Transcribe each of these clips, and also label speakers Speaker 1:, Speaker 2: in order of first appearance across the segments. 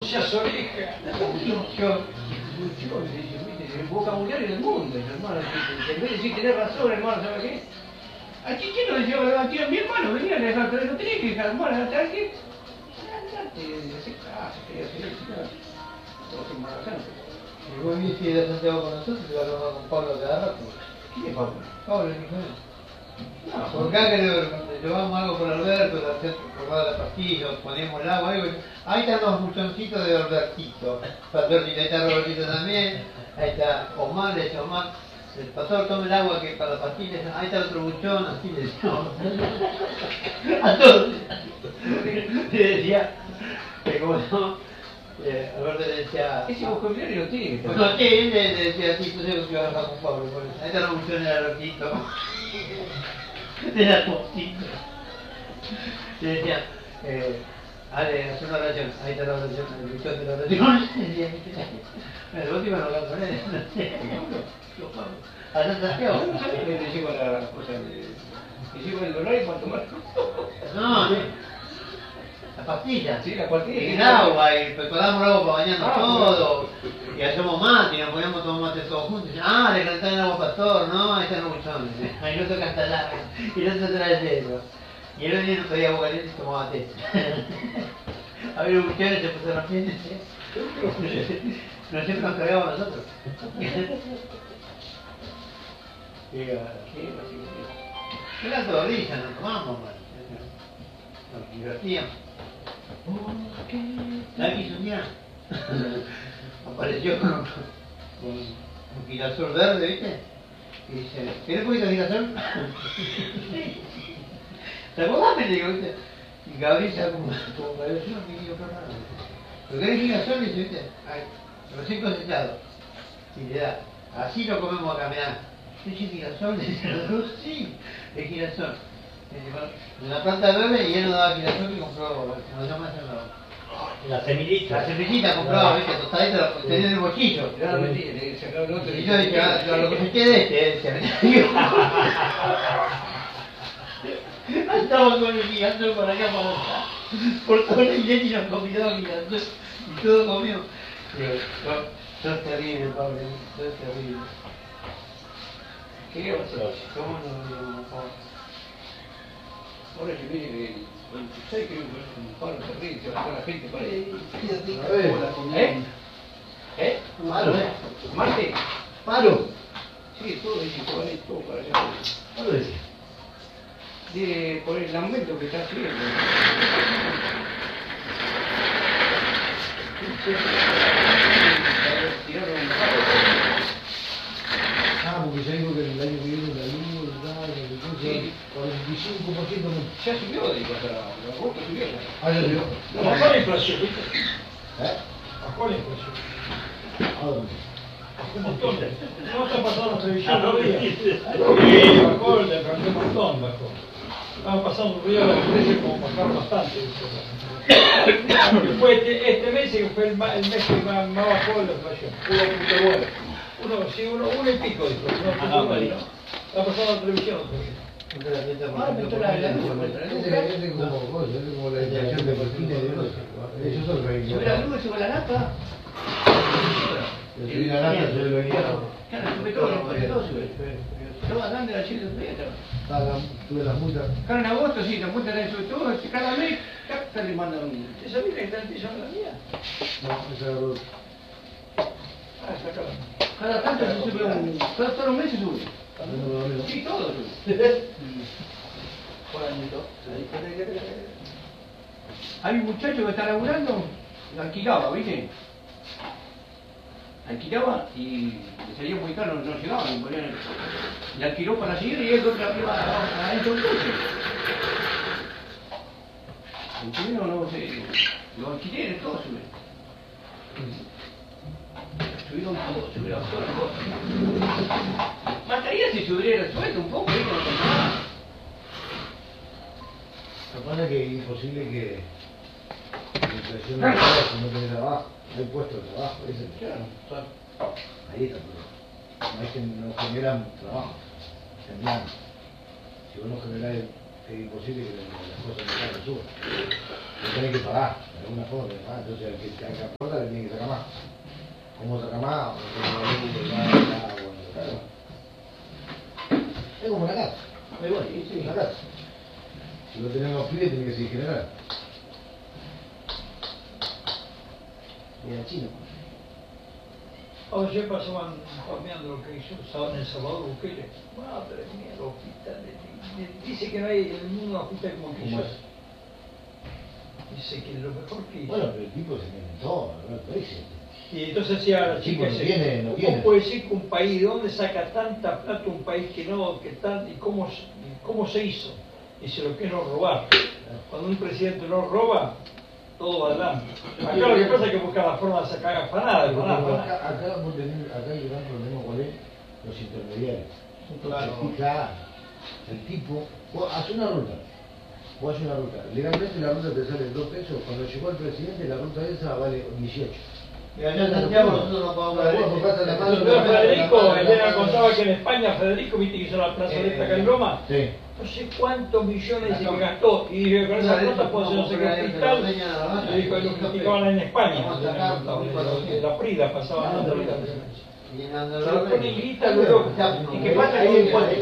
Speaker 1: Muchas orejas.
Speaker 2: El vocabulario del mundo, hermano. En vez de decir tener razón, hermano, ¿sabes qué? A Chiquito le decía, mi hermano venía a dejar, no tenía que dejar, hermano, hasta que. Hace caso, quería hacer eso, todo sin mala gente.
Speaker 3: Y vos viste ir a Santiago con nosotros y vas a hablar con Pablo cada rato.
Speaker 2: ¿Quién es Pablo?
Speaker 3: Pablo, el hijo de él.
Speaker 2: No,
Speaker 3: Porque acá que le llevamos algo por Alberto, le hacemos probar la pastilla, ponemos el agua, algo. Ahí están los buchoncitos de Albertito. Albertito, ahí está Robertito también, ahí está Omar, le dice Omar, el pastor toma el agua que para la pastilla, ahí está otro buchón, así le decíamos. A todos. Le decía, que como no, Alberto le decía.
Speaker 2: ese vocabulario lo tiene que tener.
Speaker 3: No, sí, él le decía así, pues yo iba a hablar con Pablo, por eso. Ahí está los buchones de Albertito. De la postita. Le decía, Ale, haz una oración. Ahí está la oración, el buchón de la oración. El último no lo con él, no sé. A San Santiago.
Speaker 2: No sabía que le llegó la cosa le llegó el dólar y para tomar.
Speaker 3: No, la pastilla.
Speaker 2: Sí, la pastilla.
Speaker 3: Y el agua, y preparamos el agua para bañarnos todo. Y hacemos mate, y nos poníamos a tomar mate todos juntos. Ah, le cantaban el agua pastor, no, ahí están los buchones. Ahí no toca hasta larga. Y no se trae eso. Y el otro día no pedía agua caliente y tomaba té. A ver, los buchones se pusieron bien. No siempre nos cargábamos nosotros. Era todo risa, nos tomamos, man. Nos divertíamos. ¿Sabes qué hizo un día? Apareció con un girasol verde, ¿viste? Y dice, ¿querés un poquito de girasol? ¿Te acordás? Me digo, ¿viste? Y Gabriel se como para yo no me quiero nada. ¿Pero querés girasol? Dice, ¿viste? Ay, recién cosechado. Y le da, así lo comemos acá, mirá. ¿Qué es girasol? Dice, sí, es girasol. En la planta verde y él nos daba girasol y compró, nos llama
Speaker 1: La semillita.
Speaker 3: la semillita compraba, ¿viste? Tostadita, tenía en el bochillo.
Speaker 2: Ya lo metí, le sacaba el otro
Speaker 3: Y yo dije, ah, lo coseché de este, estaba con el girasol por acá, por allá. Por todo el leche y nos convidaba girasol. Y todo comió. Digo, sos terrible, Pablo, sos terrible.
Speaker 2: ¿Qué va a hacer?
Speaker 3: ¿Cómo no, Pablo?
Speaker 2: Ahora que viene ¿sabes que un paro terrible? Se va a toda la gente para ahí. ¿Eh? ¿Eh?
Speaker 3: Paro,
Speaker 2: ¿Marte?
Speaker 3: Paro.
Speaker 2: Sí, todo dice que van a ir todo para allá.
Speaker 3: Paro ese.
Speaker 2: Por el aumento que está haciendo. Tiraron un paro.
Speaker 4: Ah, porque ya dijo que el año que viene la luz,
Speaker 2: Sí.
Speaker 4: 45% menos.
Speaker 2: Ya subió, digo, hasta agosto subió.
Speaker 4: Ah, ya subió.
Speaker 1: Bajó la inflación, ¿viste?
Speaker 4: ¿Eh?
Speaker 1: Bajó la inflación.
Speaker 4: ¿A dónde?
Speaker 1: Un montón. No está pasando la televisión todavía. Sí, bajó, le arrancó un montón, bajó. Estaba pasando un ruido de la precios como bajaron bastante. Fue este mes que fue el mes que más bajó la inflación. 1.9. Uno y pico, dijo. Está pasando la televisión todavía.
Speaker 4: Este es como la inflación de Cortina y de Rosa. Ellos son
Speaker 2: Sube la luz, sube la nafta.
Speaker 4: Subir la nata, subir el guiado.
Speaker 2: Claro, sube todo sube. Todo grande la Chile
Speaker 4: Tuve las multas.
Speaker 2: Claro, en agosto sí, la multa era sobre todo, cada mes, capta le mandan un. ¿Esa mira que está el piso en la mía?
Speaker 4: No, esa era dos.
Speaker 2: Ah, está acá. Cada tanto se sube todos los meses sube. Sí, todo sube. Por añito. Hay un muchacho que está laburando, lo alquilaba, ¿viste? Alquilaba y le salía muy caro, no llegaba, le alquiló para seguir y él otra arriba adentro del coche. El primero no sé, los alquileres, todo sube. Subieron todo. Mataría si subiera el sueldo un poco, ¿viste? No pasa nada.
Speaker 4: Lo que pasa es que es imposible que la inflación no caiga si no tenés trabajo. No hay puesto de trabajo, ese es el
Speaker 2: Claro.
Speaker 4: Ahí está todo. No es que no generan trabajo, generan. Si vos no generás es imposible que las cosas no se suban. Lo tenés que pagar, de alguna forma tenés que pagar, entonces al que aporta le tiene que sacar más. ¿Cómo saca más? O es como una casa.
Speaker 2: Igual, sí.
Speaker 4: Una casa. Si no tenemos pibes, tiene que ser general. Y a China.
Speaker 1: Ayer pasaban cambiando lo que hizo en El Salvador Bukele. Madre mía, los hospitales. Dice que no hay en el mundo un hospital como que
Speaker 4: ¿Cómo
Speaker 1: yo.
Speaker 4: es?
Speaker 1: Dice que lo mejor que hizo.
Speaker 4: Bueno, pero el tipo se inventó, Alberto, dice.
Speaker 1: Y entonces decía la
Speaker 4: Sí,
Speaker 1: chica,
Speaker 4: no tiene, no
Speaker 1: ¿cómo
Speaker 4: tiene.
Speaker 1: puede ser que un país, de dónde saca tanta plata un país que no, que tal, y cómo se hizo? Dice, lo que es no robar. Cuando un presidente no roba, todo va adelante. Acá lo que pasa es que busca la forma de sacar afanada,
Speaker 4: Pero
Speaker 1: afanada.
Speaker 4: acá vos tenés, acá hay un gran problema cuál es los intermediarios. Claro. El tipo, vos hace una ruta. Vos haces una ruta. Legalmente la ruta te sale 2 pesos. Cuando llegó el presidente, la ruta esa vale 18.
Speaker 3: Y allá en Santiago nosotros no pagamos la
Speaker 4: Vos comprás la mano.
Speaker 1: Federico, Elena contaba que en España, Federico, viste que hizo la plaza de esta acá en Roma,
Speaker 4: Sí.
Speaker 1: no sé cuántos millones dice que gastó, y dijo, con esa plata puedo hacer no sé qué hospital, y dijo, lo criticaban en España, la Prida, pasaba la Prida.
Speaker 3: Y en
Speaker 1: Se lo
Speaker 3: Andorra
Speaker 1: pone guita, luego,
Speaker 2: ¿Y qué pasa con el puente?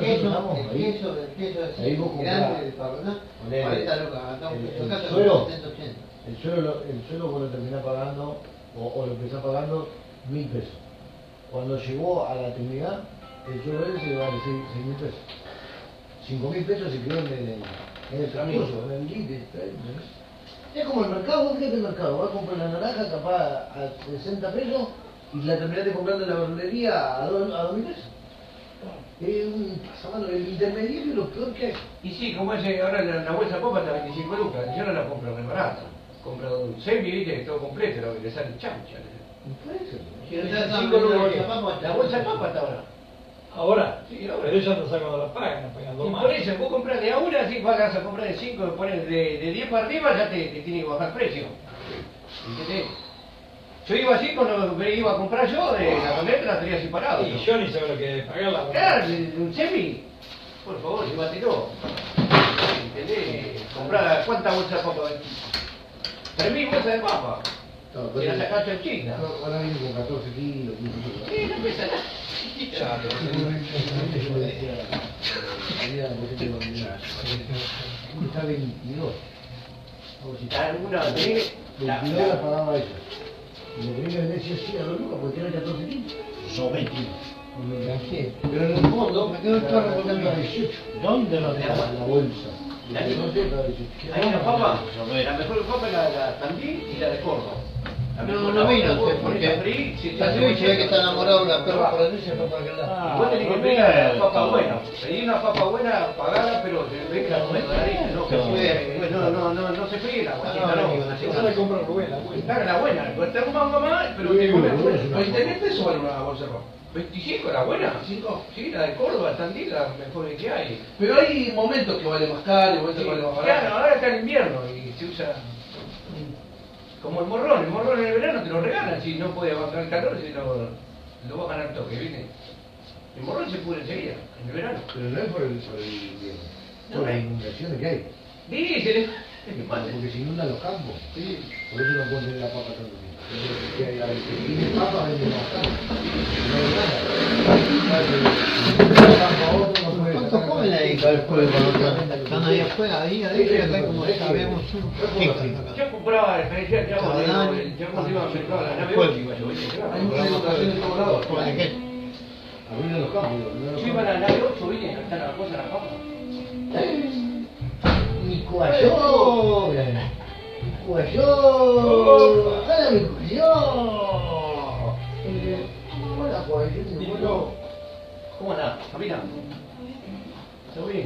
Speaker 3: el queso es
Speaker 4: Ahí vos comprás.
Speaker 3: grande de Paraná,
Speaker 4: Ponele.
Speaker 3: 40 lucas, acá un
Speaker 4: El
Speaker 3: queso acá
Speaker 4: suelo.
Speaker 3: 180.
Speaker 4: El suelo vos lo terminás pagando, o lo empezás pagando 1.000 pesos. Cuando llegó a la Trinidad, el suelo ese vale 6.000 pesos. 5.000 pesos se quedó en el transcurso, en el límite. Es como el mercado, vos fíjate el mercado, vas a comprar la naranja capaz a 60 pesos y la terminaste comprando en la verdulería a 2.000 pesos. Es un pasamano, el intermediario es lo peor que hay.
Speaker 2: Y sí, como ese, ahora la bolsa de papa está 25 lucas, yo no la compro re barata. Compro un semi, viste, todo completo, lo que le sale chancha.
Speaker 4: Por eso.
Speaker 3: Y allá
Speaker 2: 25
Speaker 3: también
Speaker 2: lucas.
Speaker 3: la papa,
Speaker 2: La bolsa de papa está ahora.
Speaker 1: Ahora,
Speaker 2: Sí, ahora.
Speaker 1: pero ellos no saben cuando la pagan, no pagando
Speaker 2: Y
Speaker 1: más.
Speaker 2: por eso, vos compras de a una, si vas a comprar de 5, pones de 10 para arriba, ya te tiene que bajar precio. ¿Entendés? Yo iba así cuando me iba a comprar yo, la camioneta la tenía así parado.
Speaker 1: Y yo ni sé lo que es pagarla.
Speaker 2: Claro, un semi, por favor, llévatelo. ¿Entendés? Comprá, ¿cuántas bolsas de papa? 3.000 bolsas de papa.
Speaker 4: No,
Speaker 2: Y la sacaste en China.
Speaker 4: ahora viene con 14 kilos, 15 kilos.
Speaker 2: Sí, no pesa nada.
Speaker 4: Está 22.
Speaker 2: Alguna, tenés que-
Speaker 4: 22 la pagaba eso. Y lo tenía que vender sí o sí a 2 lucas porque tiene 14 kilos. Son 20 kilos.
Speaker 3: pero en el fondo me quedo todo recordando
Speaker 4: a 18. ¿Dónde lo tenés? La bolsa.
Speaker 2: La
Speaker 4: No sé, pero 18.
Speaker 2: Hay una papa, la mejor papa es la Tandil y la de Córdoba. La
Speaker 3: No,
Speaker 2: mejor
Speaker 3: no
Speaker 2: papa,
Speaker 3: vino
Speaker 2: vos
Speaker 3: usted,
Speaker 2: ponés
Speaker 3: porque
Speaker 2: a freír, si
Speaker 3: la
Speaker 2: te
Speaker 3: se ve
Speaker 2: hace
Speaker 3: que está enamorado de la perra
Speaker 2: va.
Speaker 3: por allí se fue para aquel lado.
Speaker 2: Y vos tenés que pedir la papa buena. Pedí una papa buena, pagala, pero ves que la comés con nariz, no que no se fríe la guachita, no.
Speaker 1: Yo la compro Rubén, la buena.
Speaker 2: Claro, la buena, pues te arrumas mamá, pero te comes buena. 20 pesos vale una bolsa de papa. 25 la buena, 5, sí, la de Córdoba, Tandil, la mejor que hay.
Speaker 5: Pero hay momentos que vale más caro y momentos que vale más barato.
Speaker 2: Claro, ahora está el invierno y se usa como el morrón en el verano te lo regalan si no puede aguantar el calor, si lo bajan al toque, ¿viste? El morrón se pudre enseguida, en el verano.
Speaker 4: Pero no es por el invierno, por las inundaciones que hay.
Speaker 2: Sí, se le...
Speaker 4: Porque se inundan los campos. Por eso no pueden tener la papa tanto tiempo. Porque el que tiene papa vende más caro. No hay nada.
Speaker 3: ¿Cuánto comen ahí? Están ahí afuera, ahí adentro, y acá como sabemos un
Speaker 2: Yo compraba, me decía, ya cuando iba al mercado, la nave 8 iba yo, ¿viste?
Speaker 5: Hay mucha inundación en todos lados.
Speaker 4: Abriendo los campos.
Speaker 2: Yo iba a la nave 8, ¿viste? Acá está la cosa, la papa.
Speaker 4: Mi cuayó. Mi cuayó. ¡Dale mi cuayó! Hola, cuayó.
Speaker 2: ¿Cómo andás? Camina. ¿Todo bien?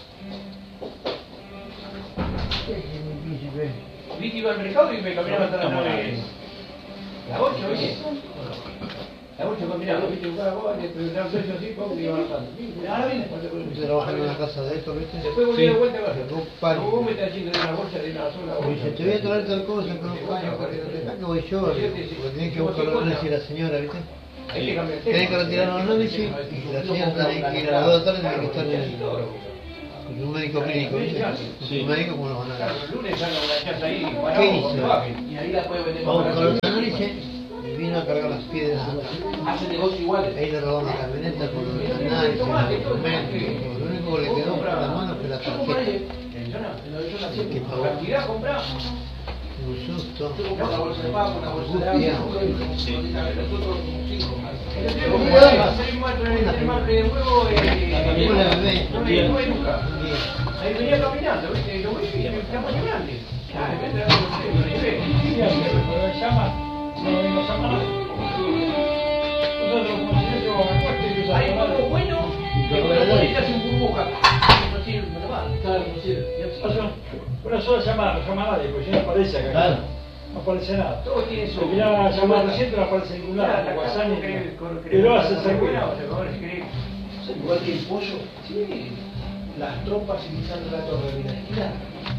Speaker 4: ¿Qué es mi príncipe?
Speaker 2: Vi que iba al mercado y me caminaba hasta la nave. La 8, ¿viste? La 8 caminaba, ¿viste? Buscaba vos, le preguntaba un precio así, pum, y iba bajando. Ahora viene,
Speaker 3: Se trabajan en una casa de estos, ¿viste?
Speaker 2: después volví de vuelta a casa.
Speaker 3: Dos pares.
Speaker 2: Vos me estás haciendo de una bolsa de una sola bolsa.
Speaker 3: Dice, te voy a traer tal cosa, pero acá que voy yo, porque tenés que buscar los análisis de la señora, ¿viste?
Speaker 2: Hay que cambiar el tema.
Speaker 3: Tenés que retirar los análisis y la señora tiene que ir a las 2 de la tarde, tiene que estar Es un médico clínico, ¿viste?
Speaker 2: Sí.
Speaker 3: Un médico como lo van a
Speaker 2: Claro,
Speaker 3: dar.
Speaker 2: el lunes salga una chata ahí,
Speaker 3: ¿Qué
Speaker 2: parado,
Speaker 3: hizo?
Speaker 2: cuando bajen.
Speaker 5: Y ahí la puede vender
Speaker 3: Vamos
Speaker 5: más
Speaker 3: con los
Speaker 5: barato.
Speaker 3: análisis y vino a cargar las piedras.
Speaker 5: Hace negocios iguales.
Speaker 3: Ahí le robamos la camioneta con los análisis, los documentos. Lo único que le quedó por la mano fue la
Speaker 5: Yo compré
Speaker 3: tarjeta.
Speaker 2: En zona,
Speaker 5: en la zona
Speaker 3: Que
Speaker 5: siempre.
Speaker 3: pagó.
Speaker 2: cantidad comprá.
Speaker 3: Un susto.
Speaker 5: Yo compré una bolsa de papa, una bolsa de agua, nosotros como 5.
Speaker 2: El otro día compré 3 marcas de huevo,
Speaker 3: Una bebé.
Speaker 2: no me tuve nunca.
Speaker 3: Un día.
Speaker 2: Ahí venía caminando, ¿viste? Lo vi y era un tamaño grande. Ah, me trajo, no sé, lo llevé.
Speaker 1: Sí, pero él llama, no venimos a llamar. Nosotros como si yo me acuerdo y yo
Speaker 2: Hay huevo bueno, que con la bolita hace un burbuja. No sirve para nada.
Speaker 5: Claro, no sirve.
Speaker 1: pasó una sola llamada, no llama a nadie, porque si no aparece acá.
Speaker 3: Claro.
Speaker 1: No aparece nada.
Speaker 2: Todo tiene su...
Speaker 1: Se miraba la llamada reciente, no aparece en ningún lado, ni WhatsApp ni nada. Pero hace esa
Speaker 2: buena, o
Speaker 1: cuenta.
Speaker 2: sea, ahora si querés.
Speaker 5: Igual que el pollo,
Speaker 2: Sí.
Speaker 5: las tropas imitando la torre de la esquina.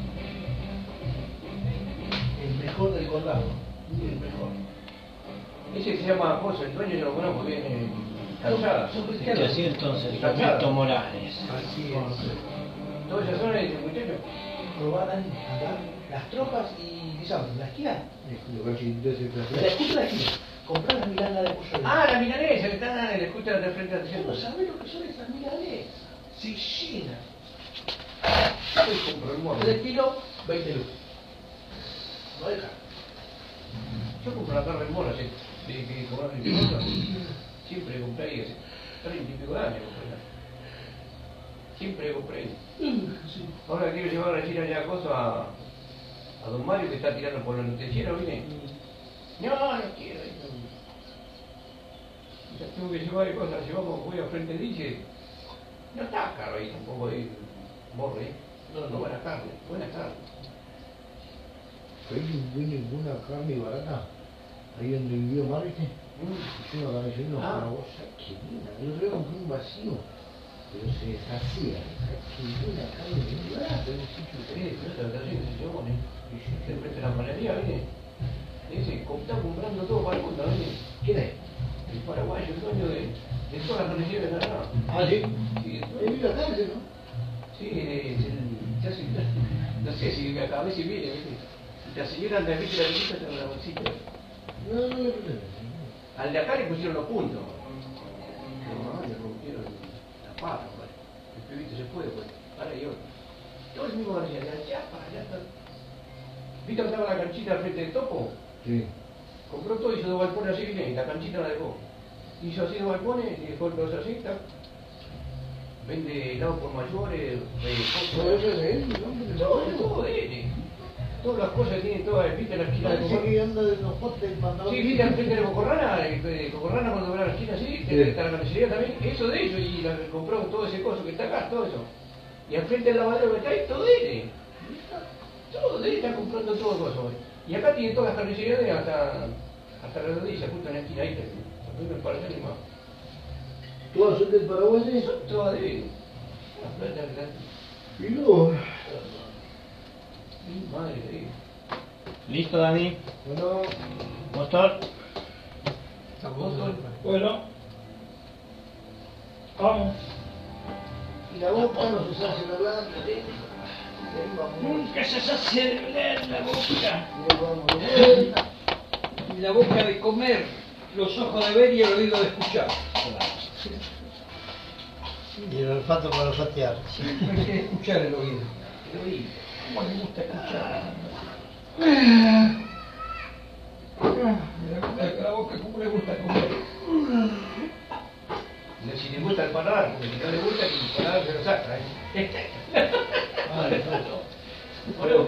Speaker 5: El mejor del condado. El mejor.
Speaker 2: Ese que se llama Pozo, el dueño yo lo conozco bien, Calzada.
Speaker 5: Son
Speaker 6: ¿Qué
Speaker 5: cristianos.
Speaker 6: hacía entonces?
Speaker 2: Calzada.
Speaker 6: Roberto Morales.
Speaker 3: Así es.
Speaker 2: Toda esa zona es el muchacho.
Speaker 5: Robaban andar las tropas y pisaban en la esquina.
Speaker 3: Lugar chiquito ese
Speaker 5: En la
Speaker 3: placer.
Speaker 5: esquina de la esquina. Comprar las milanas de pollo.
Speaker 2: Ah, la milanesa, que está en la escucha de frente a la
Speaker 5: Yo no sabés lo que son esas milanesas. Se llenan.
Speaker 2: Yo compro el morro.
Speaker 5: 3 kilos, 20 lucas. No deja.
Speaker 2: Yo compro la carne en mora, que cobraron en Picosa. Siempre compré ahí, hace 30 y pico de años compré. Siempre compré ahí.
Speaker 5: Sí.
Speaker 2: Ahora quiero llevar a China ya cosas a don Mario que está tirando por los noticieros, ¿vine? No, no quiero. Ya tengo que llevar cosas, llevamos, voy a frente de Dice. No está caro ahí tampoco ahí, morre, ¿eh? No, buena carne, buena carne.
Speaker 4: Ahí no vi ninguna carne barata. Ahí donde vivió Mar, ¿viste? Yo una carne, yo
Speaker 2: Ah.
Speaker 4: una bolsa que linda. El otro día compré un vacío, pero se deshacía. Que linda carne, muy barata, en un sitio
Speaker 2: Sí,
Speaker 4: que...
Speaker 2: pero esta está haciendo ese chabón, ¿eh? De frente a la panadería, ¿vine? Dice, está comprando todo para el mundo, ¿vine?
Speaker 5: ¿Quién es?
Speaker 2: El paraguayo, el dueño de todas las panaderías de Granada.
Speaker 5: Ah, sí.
Speaker 2: Sí, el
Speaker 4: Él
Speaker 2: dueño.
Speaker 4: vive acá, ese, ¿no?
Speaker 2: Sí, ya se, no sé si a veces viene, ¿viste? La señora anda viste la visita en la bolsita.
Speaker 4: No, no le pregunté.
Speaker 2: Al de acá le pusieron los puntos. No, le rompieron la pata, pues. El pibito se fue, pues. Ahora yo. Todo el mismo García, la chapa, ya está. ¿Viste que estaba la canchita al frente del topo?
Speaker 4: Sí.
Speaker 2: Compró todo, hizo 2 balcones así, ¿viste? Y la canchita la dejó. Hizo así 2 balcones, y dejó el pedazo así, está. Vende helado por mayores,
Speaker 4: Todo eso es de él, ¿no?
Speaker 2: todo de él. Todas las cosas que tiene todas, ¿viste? La esquina de
Speaker 4: Parece
Speaker 2: Cocorrana.
Speaker 4: que anda de los potes mandando...
Speaker 2: Sí, viste al frente de Cocorrana cuando va a la esquina así,
Speaker 4: Sí.
Speaker 2: está la carnicería también, eso de ellos, y compró todo ese coso que está acá, todo eso. Y al frente del lavadero que está ahí, todo de él. Todo de él, está comprando todo eso. Y acá tiene todas las carnicerías de él hasta la rodilla, justo en la esquina ahí, no me parece ni más.
Speaker 4: ¿Todas son del Paraguay?
Speaker 2: Son todas de él. La plata que la...
Speaker 4: Y no.
Speaker 2: Mi madre de él.
Speaker 6: ¿Listo, Dani?
Speaker 4: Bueno,
Speaker 6: ¿Motor?
Speaker 1: Bueno, vamos.
Speaker 4: y la boca no se sabe hablar.
Speaker 1: Nunca se sacia de hablar la boca.
Speaker 4: Vamos.
Speaker 1: Y la boca de comer, los ojos de ver y el oído de escuchar.
Speaker 3: Y el olfato para olfatear.
Speaker 1: Siempre hay que escuchar el oído. El oído. ¿Cómo le gusta escuchar? La boca, ¿cómo le gusta comer?
Speaker 2: Si le gusta el paladar, porque si no le gusta, el paladar se lo saca, ¿eh? Bueno,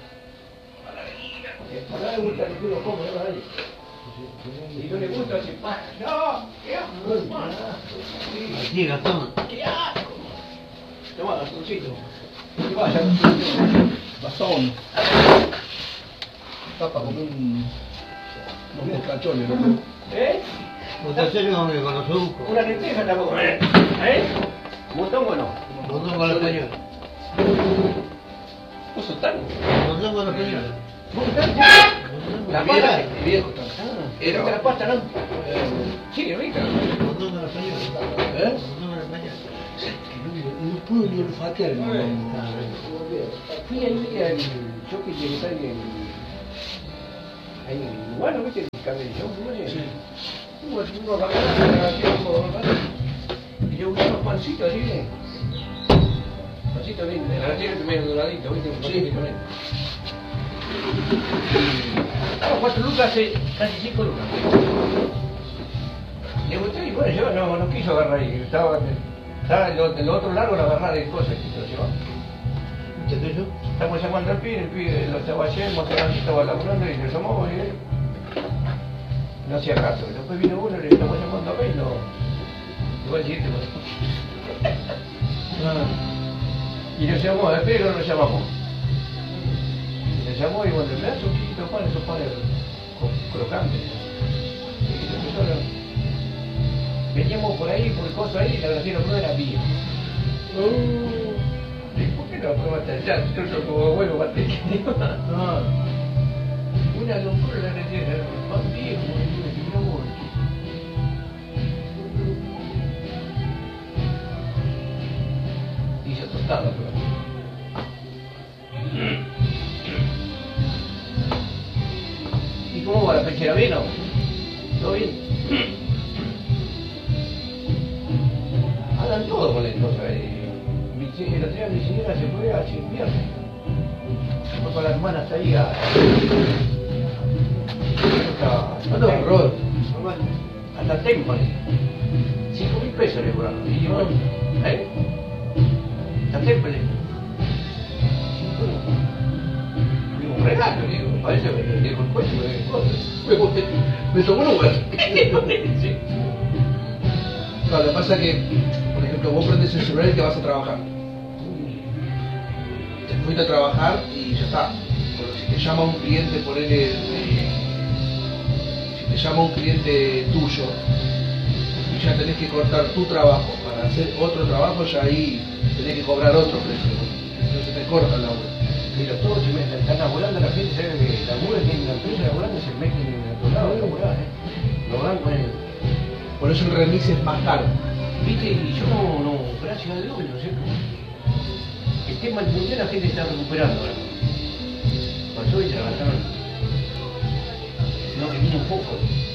Speaker 2: el paladar le gusta que uno come, ¿no? Ahí. Si no le gusta, hace ¡pah! ¡No! ¡Qué asco, hermano! Sí.
Speaker 3: Así, Gastón.
Speaker 2: ¡Qué asco! Toma, Gastoncito.
Speaker 5: Y vaya, bastón. Tapa como unos cachones, ¿no?
Speaker 2: ¿Eh?
Speaker 3: Mutaciones con los sucos.
Speaker 2: Una lenteja tampoco. ¿Eh? ¿Montón o no?
Speaker 3: Montón con los pañuelos.
Speaker 2: ¿Vos sos tan?
Speaker 3: Montón con los pañuelos.
Speaker 2: ¿Vos estás? La
Speaker 5: Viejo,
Speaker 2: pasta.
Speaker 5: viejo está.
Speaker 2: Era la pasta, ¿no? Sí, rica.
Speaker 3: Montón con los pañuelos.
Speaker 5: ¿Eh?
Speaker 3: Montón con los pañuelos.
Speaker 5: No puedo ni olfatear el mambo. Fui ahí al choque que está ahí en Lugano, ¿viste? El cabellón, ¿no sé? Sí. Uno agarraba, y yo usaba unos pancitos así, ¿eh? Pancitos bien, de la tierra medio doradito, ¿viste? Un pancito también. Estaba 4 lucas hace casi 5 lucas. Le gustó y bueno, yo no quiso agarrar ahí, estaba el otro largo lo agarrar de cosas que se lo llevaba.
Speaker 4: ¿Entendés yo?
Speaker 5: Estamos llamando al pibe lo estaba ayer, mostrando que estaba laburando y se llamó y él no hacía caso. Después vino uno y le estamos llamando a mí y no. Igual siguiente y lo llamó, a Pedro lo llamamos. Y lo llamó y bueno, me da un chiquito pan, esos panes crocantes. Y lo empezó a... Veníamos por ahí, por el coso ahí, y la graciosa no era mía. ¿Por qué no probaste allá? Yo como huevo batería. Una locura la graciosa, pan viejo, me tiró. Hizo tostada, pero... ¿Y cómo va la pechera? ¿Bien o? ¿Todo bien? Hagan todo con la cosa. El otro día mi señora se fue a chimpiarse. Se fue con las hermanas ahí a... hasta Temple. 5.000 pesos le cobraron. Y yo, ¿eh? Hasta Temple. Digo, un regalo, digo, parece que me dejo el cuello,
Speaker 2: Me tomó una hueá.
Speaker 5: Sí.
Speaker 2: Claro, lo que pasa es que, por ejemplo, vos prendes el celular y te vas a trabajar. Te fuiste a trabajar y ya está. Pero si te llama un cliente, ponele, si te llama un cliente tuyo y ya tenés que cortar tu trabajo para hacer otro trabajo, ya ahí tenés que cobrar otro precio. Entonces te corta la obra.
Speaker 5: Pero todos se meten, están laburando, la gente sabe que labura, tiene una empresa laburando y se meten en otro lado a laburar, Laburan con el...
Speaker 2: Por eso el remis es más caro.
Speaker 5: ¿Viste? Y yo no, gracias a Dios, no sé cómo. El tema del mundial la gente está recuperando ahora. Pasó y se levantaron. No, que vino un poco.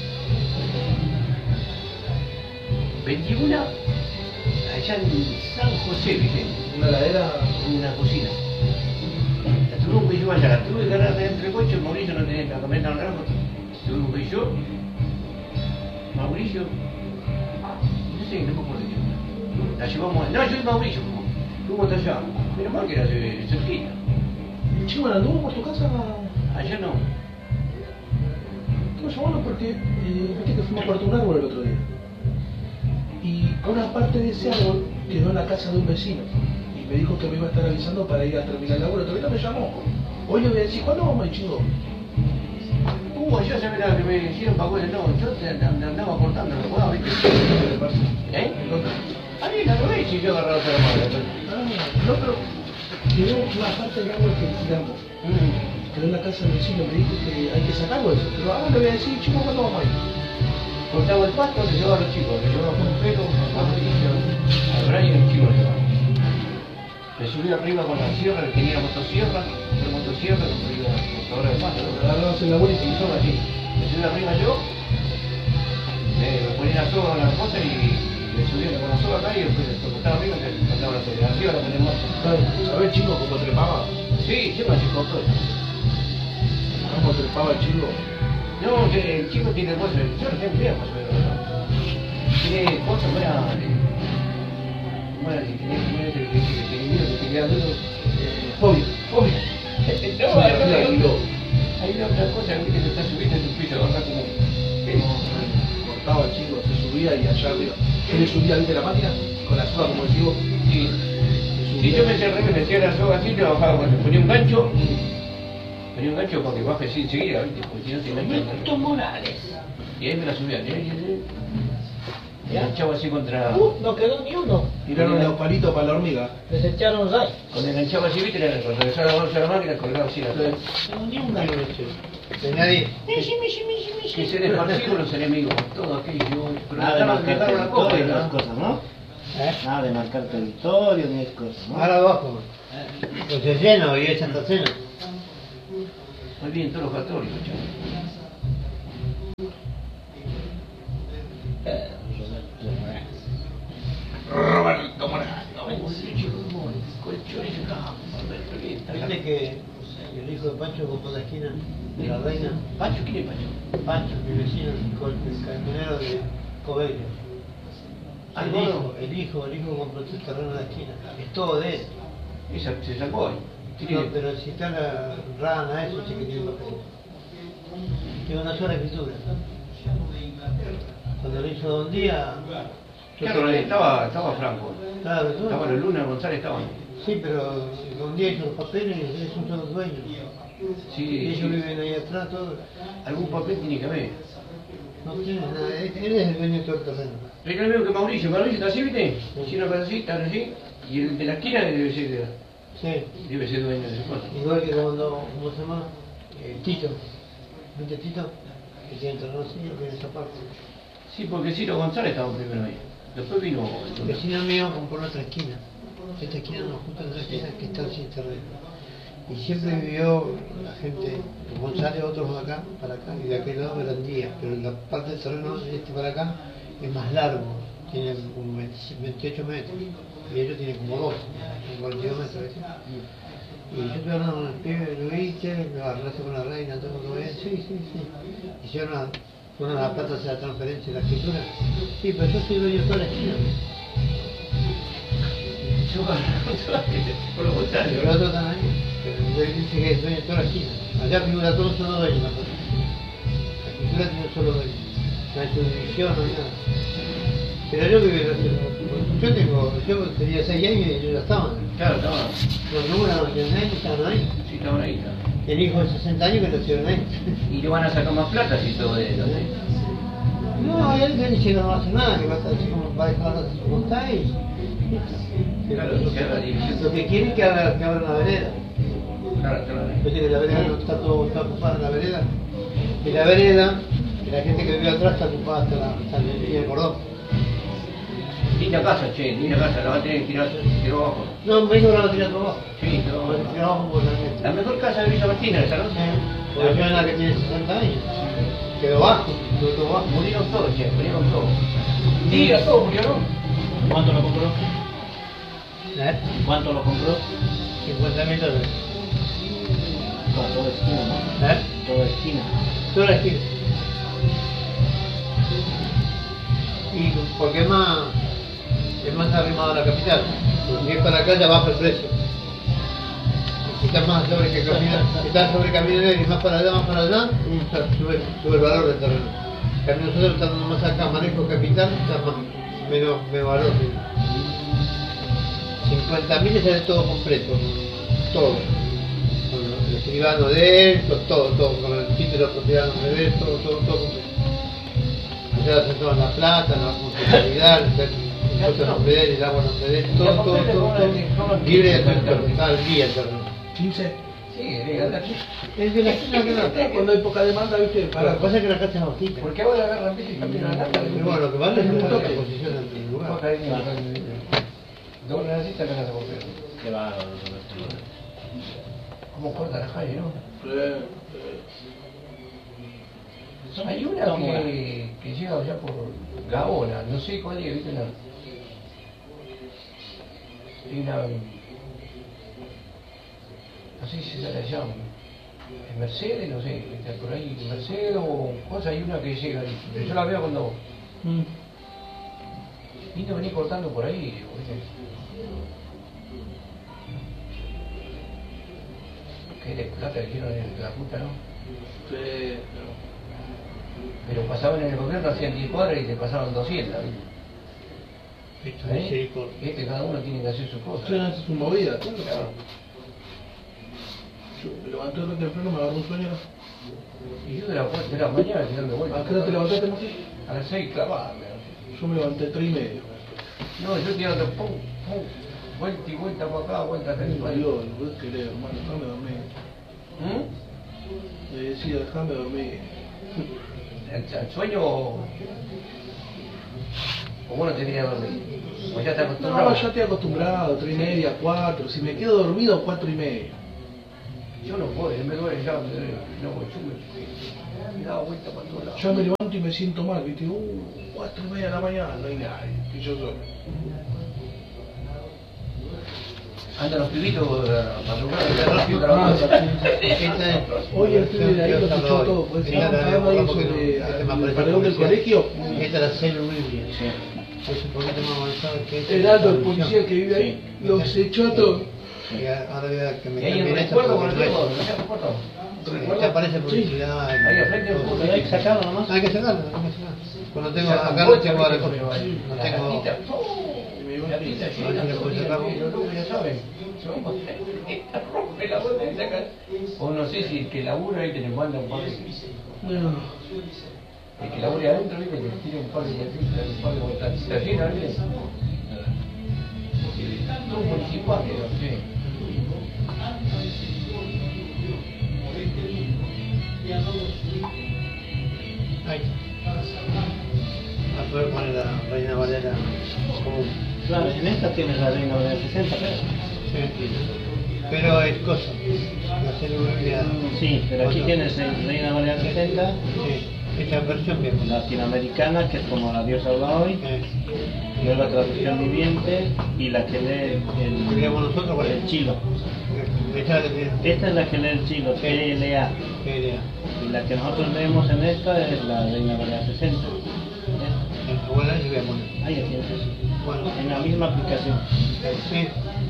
Speaker 5: Vendí una allá en San José, ¿viste?
Speaker 2: Una heladera.
Speaker 5: Una cocina. La tuve que llevar allá, la tuve que agarrar de entre coche, Mauricio no tenía la camioneta en rango. Tuve que yo, Mauricio, no sé, no me acuerdo de qué. La llevamos, no, yo y Mauricio, fuimos hasta allá. Menos mal que era cerquita.
Speaker 2: Chico, ¿anduvo por tu casa?
Speaker 5: Allá no.
Speaker 2: No, bueno, porque viste que fuimos a cortar un árbol el otro día. Y una parte de ese árbol quedó en la casa de un vecino. Y me dijo que me iba a estar avisando para ir a terminar el árbol. Todavía no me llamó. Hoy le voy a decir, ¿cuándo vamos, chico?
Speaker 5: Yo se verá que me hicieron pagones, no, yo andaba cortando, ¿no podía, viste? ¿Eh? A mí la vez y yo agarraba otra mano.
Speaker 2: No, pero quedó una parte del árbol que tiramos. Quedó en la casa del vecino, me dijo que hay que sacarlo eso. Pero ahora le voy a decir, chico, ¿cuándo vamos a ir?
Speaker 5: Cortaba el pasto, le llevaba a los chicos, le llevaba con un pelo, a Mauricio, a Brian y el chico le llevaba. Me subí arriba con la sierra, que tenía motosierra, como iba cortadora de pasto.
Speaker 2: Agarramos el laburo y
Speaker 5: Y son así. Me subí arriba yo, me ponía la soga en las cosas y le subía con la soga acá y después cuando estaba arriba que mandaba la aceleración, la tenemos.
Speaker 2: ¿Sabes, chico, cómo trepaba?
Speaker 5: Sí, yo me cortó eso.
Speaker 2: ¿Cómo trepaba el chico?
Speaker 5: No, que el chico tiene cosas, yo no tengo idea más o menos, ¿no? Tiene cosas buenas, si tenía que tenía duro,
Speaker 2: Fobia.
Speaker 5: no, hay una otra cosa que te está subiendo en tu piso, ¿verdad? Como
Speaker 2: Cortaba el chico, se subía y allá arriba. Él le subía, ¿viste la máquina? Con la soga, como decís vos.
Speaker 5: sí. Si yo me cerré, me metía la soga así, le bajaba, cuando ponía un gancho para que baje así enseguida, ¿viste? Porque si no se engancha.
Speaker 7: Morales.
Speaker 5: Y ahí me la subía, y enganchaba así contra...
Speaker 7: No quedó ni uno.
Speaker 2: Tiraron los palitos para la hormiga.
Speaker 7: Les echaron los aires.
Speaker 5: Cuando enganchaba así, ¿viste? Cuando regresaba la bolsa a la máquina, colgaba así la soga.
Speaker 7: No, ni una.
Speaker 3: Nadie.
Speaker 5: Que se les esparcieron los enemigos, todo aquello. Pero
Speaker 4: Nada de
Speaker 5: mataron la
Speaker 4: todas
Speaker 5: copa,
Speaker 4: las cosas, ¿no?
Speaker 6: Nada de marcar territorio ni es cosas, ¿no?
Speaker 3: Ahora abajo. Pues es lleno y es Santa Cena.
Speaker 5: Hoy vienen todos los católicos, chaval. Roberto Morano,
Speaker 3: Viste que el hijo de Pancho compró la esquina de la reina.
Speaker 5: Pancho, ¿quién es Pancho?
Speaker 3: Pancho, mi vecino, el camionero de Covello. El hijo compró este terreno de la esquina. Es todo de él.
Speaker 5: Esa se sacó ahí.
Speaker 3: No, pero si está la rana, eso sí que tiene papel. Tiene una sola escritura. Cuando lo hizo Don Díaz.
Speaker 5: Claro, estaba Franco.
Speaker 3: Claro, tú.
Speaker 5: Estaba los Luna, González estaban.
Speaker 3: Sí, pero Don Díaz hizo los papeles y es un solo dueño.
Speaker 5: Sí,
Speaker 3: Y ellos
Speaker 5: sí.
Speaker 3: viven ahí atrás, todos.
Speaker 5: Algún papel tiene que haber.
Speaker 3: No tiene nada, él es el dueño de todo el terreno.
Speaker 5: Pero yo veo que Mauricio está así, ¿viste? Si una cosa así, está así. Y el de la esquina debe ser dueño de su cosa.
Speaker 3: Igual que cuando, ¿cómo se llama? Tito. ¿Viste Tito? Que tiene el terreno así, lo tiene esa parte.
Speaker 5: Sí, porque Ciro González estaba primero ahí. Después vino.
Speaker 3: El vecino mío compró otra esquina. Esta esquina no, justo en otra esquina que está sin terreno. Y siempre vivió la gente, González, otros de acá, para acá, y de aquel lado eran días, pero la parte del terreno de este para acá es más largo, tiene como 28 metros, y ellos tienen como 12, 42 metros. ¿Ves? Y yo estoy hablando con el pibe, lo viste, lo hablaste con la reina, todo bien, sí. Hicieron la plata hacia la transferencia y la escritura. Sí, pero yo soy dueño de toda la esquina.
Speaker 5: Por los González.
Speaker 3: Pero el otro están ahí. Pero él dice que es dueño de toda la esquina. Allá figura todo un solo dueño. La escritura tiene un solo dueño. No hay subdivisión, no hay nada. Pero yo tenía 6 años y ellos ya estaban.
Speaker 5: Claro, estaban.
Speaker 3: Los números no tienen años, estaban ahí.
Speaker 5: Sí, estaban ahí.
Speaker 3: El hijo de 60 años que lo hicieron ahí.
Speaker 5: Y le van a sacar más plata si todo es así.
Speaker 3: No, él dice que no va a hacer nada, que va a estar así como va a dejar como está y...
Speaker 5: Claro, eso queda división.
Speaker 3: Lo que quieren es que abran la vereda.
Speaker 5: Claro.
Speaker 3: Viste que la vereda no está ocupada la vereda. Y la vereda, que la gente que vive atrás está ocupada hasta la línea de cordón.
Speaker 5: Linda casa, linda casa, la va a tener que tirar abajo.
Speaker 3: No, me dijo que la va a tirar todo abajo.
Speaker 5: Sí, pero
Speaker 3: La va a tirar abajo por la gente.
Speaker 5: la mejor casa de Villa Martina, esa, ¿no?
Speaker 3: Porque yo es la que tiene 60 años. Quedó bajo, todo bajo.
Speaker 5: Murieron todos, murieron todos. Diga, todos murieron.
Speaker 6: ¿Cuánto lo compró? ¿Cuánto lo compró?
Speaker 3: $50.000.
Speaker 6: Toda esquina, ¿no? Toda esquina.
Speaker 3: Toda la esquina. Y porque es más arrimado a la capital. Porque si es para acá ya baja el precio. Y si está más sobre que capital, si está sobre Camionero y más para allá, sube el valor del terreno. En cambio nosotros estando más acá, manejo capital, está más, menos valor. 50.000 sale todo completo, todo. Con el escribano de él, todo, con el título de propiedad de él, todo completo. O sea, sentado en la plata, en la responsabilidad, el impuesto a nombre de él, el agua a nombre de él, todo. Libre de todo, al día el terreno.
Speaker 2: 15.
Speaker 5: Sí, andate.
Speaker 3: Es de la esquina que no.
Speaker 2: Cuando hay poca demanda, ¿viste?
Speaker 3: Lo que pasa es que la casa es bajita.
Speaker 5: Porque ahora agarran viste y cambian la nata.
Speaker 3: Pero bueno, lo que vale es la posición del lugar.
Speaker 5: Doble así sacan las botellas.
Speaker 6: Qué bárbaro, Roberto.
Speaker 5: ¿Cómo corta la calle, no? Hay una que llega allá por Gaona, no sé cuál es, ¿viste? No sé si se la llama. ¿Es Mercedes? No sé, ¿viste? Por ahí Mercedes o cosa, hay una que llega ahí. Pero yo la veo cuando... Lindo venir cortando por ahí, ¿viste? Que de plata le dieron en la puta, ¿no?
Speaker 2: Sí,
Speaker 5: Pero pasaban en el gobierno, hacían 10 cuadras y te pasaban 200, ¿viste? Cada uno tiene que hacer su cosa.
Speaker 2: usted hace su movida, claro.
Speaker 5: Claro.
Speaker 2: Yo me levanté tan temprano, me agarró un sueño.
Speaker 5: Y yo de la mañana tirando vueltas.
Speaker 2: ¿A qué hora te levantaste, Martín?
Speaker 5: A las 6 clavada.
Speaker 2: Yo me levanté 3:30.
Speaker 5: No, yo tirando pum, vuelta y vuelta para acá, vuelta acá.
Speaker 2: No, Dios, no puedes creer, hermano, déjame dormir. Le decía, déjame dormir.
Speaker 5: El sueño
Speaker 2: O vos no te vienes a dormir. O ya te
Speaker 8: No,
Speaker 2: acostumbrado.
Speaker 8: yo estoy acostumbrado, 3:30, 4. Si me quedo dormido, 4:30.
Speaker 2: Yo no puedo, me duele ya, me duele. No, yo me daba vuelta para todos lados.
Speaker 8: Yo me levanto y me siento mal, ¿viste? 4:30 de la mañana, no hay nadie, que yo solo.
Speaker 2: Andan los pibitos
Speaker 8: Hoy el pibe de ahí lo escuchó todo, pues estaban hablando ahí sobre el paredón del colegio.
Speaker 3: Esta es la célula híbrida. Es un poquito más avanzado que este.
Speaker 8: El alto, el policía que vive ahí, los echó a todos.
Speaker 3: Y ahora voy a que me
Speaker 2: Y ahí
Speaker 3: cambien
Speaker 2: el
Speaker 3: esto
Speaker 2: recuerdo con
Speaker 3: porque
Speaker 2: el
Speaker 3: no
Speaker 2: tiempo,
Speaker 3: es. Te aparece publicidad.
Speaker 2: ahí al frente del fútbol.
Speaker 6: Pero hay que sacarlo nomás.
Speaker 3: Hay que sacarlo, hay que sacarlo. Cuando tengo
Speaker 2: Sacan
Speaker 3: acá no
Speaker 2: bolsa,
Speaker 3: tengo
Speaker 2: ¿viste?
Speaker 3: no tengo.
Speaker 2: La tinta llena,
Speaker 3: Ahí le puedes sacar.
Speaker 2: los locos ya saben. Se van a romper la bolsa y sacan. O no sé si el que labura ahí te le manda un par de.
Speaker 8: Bueno,
Speaker 2: El que labura adentro, viste, te tira un par de bolsitas, un par de bolsitas. ¿Está llena, viste? Todo municipal, sí.
Speaker 3: Ahí. A poder poner la Reina Valera común.
Speaker 6: Claro, en esta tienes la Reina Valera 60, pero.
Speaker 3: Sí. Pero es cosa. La célula híbrida.
Speaker 6: Sí, pero aquí
Speaker 3: Otra.
Speaker 6: tienes el Reina Valera 60,
Speaker 3: Sí. Esta versión bien.
Speaker 6: latinoamericana, que es como la diosa habla hoy, y la traducción viviente, y la que lee
Speaker 3: ¿Qué leemos nosotros? ¿Cuál es?
Speaker 6: el chilo.
Speaker 3: Esta es la que
Speaker 6: Esta es la que lee el chilo, TLA.
Speaker 3: ¿qué idea?
Speaker 6: Y la que nosotros leemos en esta es la Reina Valera 60.
Speaker 3: Bueno, ahí se voy a poner.
Speaker 6: Ahí ya tienes eso.
Speaker 3: Bueno.
Speaker 6: En la misma aplicación.
Speaker 3: Sí.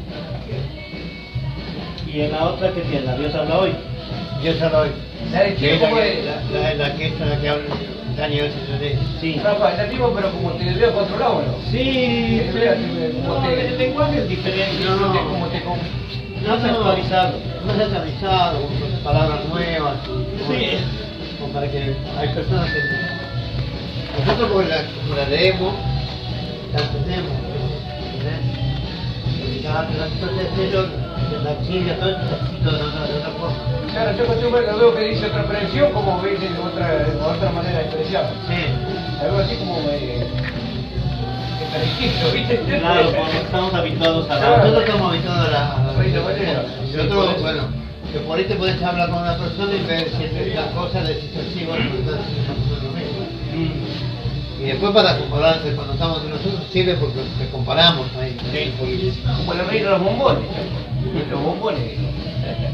Speaker 6: Y en la otra que tiene, la diosa habla hoy.
Speaker 3: Yo ya lo doy.
Speaker 2: La de
Speaker 3: Que es
Speaker 2: chico, ¿cómo es?
Speaker 3: la que es la que habla Dani a veces yo leo.
Speaker 6: Sí.
Speaker 2: Rafa, es la misma, pero como te veo controlado, ¿no?
Speaker 6: Sí,
Speaker 2: pero
Speaker 6: no, el lenguaje es diferente.
Speaker 3: No, no.
Speaker 2: Como te
Speaker 6: Más actualizado.
Speaker 3: Más actualizado, con palabras nuevas.
Speaker 6: Sí.
Speaker 3: Como para que hay personas que nosotros porque la leemos, la entendemos. ¿Entendés? Ya las cosas de ellos, la China, todo está escrito de otra forma.
Speaker 2: Claro, yo acostumbro, lo veo que dice otra expresión, como veis de otra manera de expresar.
Speaker 3: Sí.
Speaker 2: Algo así como está distinto, ¿viste?
Speaker 6: Claro, porque estamos habituados a
Speaker 2: Claro.
Speaker 3: Nosotros estamos habituados a la
Speaker 2: Reina Valera.
Speaker 3: y otro, bueno, que por ahí te podés hablar con una persona y ver si las cosas decís así, bueno, no estás haciendo lo mismo. Y después para compararse cuando estamos entre nosotros sirve porque te comparamos ahí.
Speaker 2: Como la reina de los bombones, los bombones.